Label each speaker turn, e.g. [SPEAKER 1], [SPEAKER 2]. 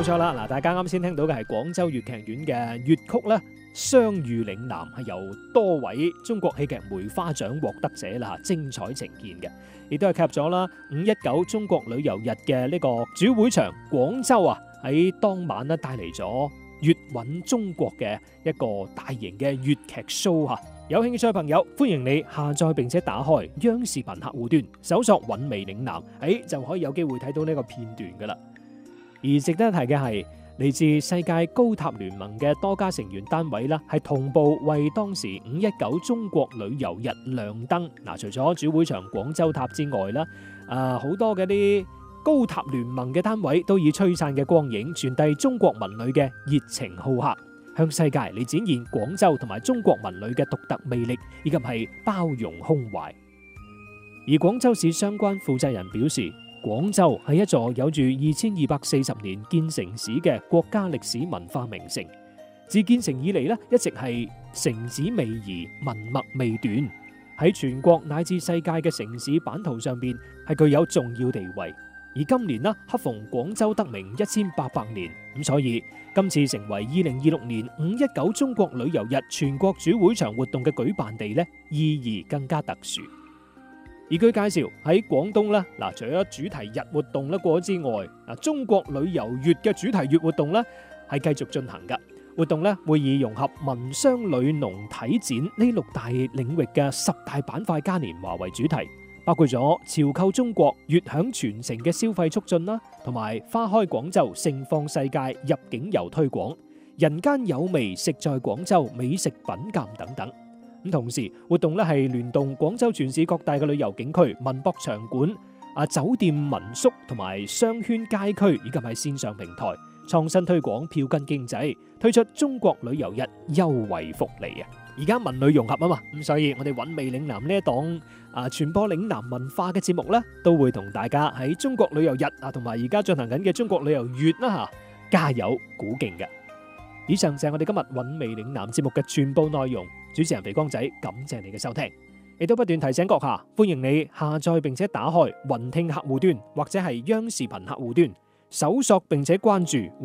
[SPEAKER 1] 錯啦，嗱，大家啱先聽到嘅係廣州粵劇院嘅粵曲啦，《相遇嶺南》係由多位中國戲劇梅花獎獲得者啦精彩呈現嘅，亦都係契合咗啦519中國旅遊日嘅呢個主會場廣州啊，喺當晚咧帶嚟咗粵韻中國嘅一個大型嘅粵劇 show 吓。有興趣嘅朋友，歡迎你下載並且打開央視頻客戶端，搜索韻味嶺南，就可以有機會睇到呢個片段噶啦。而值得一提嘅係，嚟自世界高塔聯盟嘅多家成員單位啦，係同步為當時519中國旅遊日亮燈。嗱，除咗主會場廣州塔之外啦，好多嘅啲高塔聯盟嘅單位都以璀璨嘅光影傳遞中國文旅嘅熱情好客，向世界嚟展現廣州同埋中國文旅嘅獨特魅力，以及係包容胸懷。而廣州市相關負責人表示，廣州係一座有住2240年建成史嘅國家歷史文化名城，自建成以嚟一直係城址未移，文脈未斷，喺全國乃至世界嘅城市版圖上邊係具有重要地位。而今年恰逢廣州得名1800年，咁所以今次成為2026年519中國旅遊日全國主會場活動嘅舉辦地意義更加特殊。而據介紹喺廣東除咗主題日活動過之外，中國旅遊月嘅主題月活動係繼續進行㗎。活動會以融合民商旅農體展呢6大領域嘅10大板塊嘉年華為主題，包括咗潮購中國、悅享全城嘅消費促進啦，同埋花開廣州、盛放世界入境遊推廣、人間有味食在廣州美食品鑑等等。咁同時活動係聯動廣州全市各大嘅旅遊景區、文博場館、酒店民宿同埋商圈街區，以及係線上平台創新推廣票根經濟，推出中國旅遊日優惠福利啊！而家文旅融合啊嘛，咁所以我哋韻味嶺南呢一檔傳播嶺南文化嘅節目都會同大家喺中國旅遊日同埋而家進行緊嘅中國旅遊月加油鼓勁嘅。以上就係我哋今日韻味嶺南節目嘅全部內容。主持人肥光仔，感謝你嘅收聽，亦都不斷提醒閣下，歡迎你下載並且打開雲聽客戶端或者係央視頻客戶端，搜索並且關注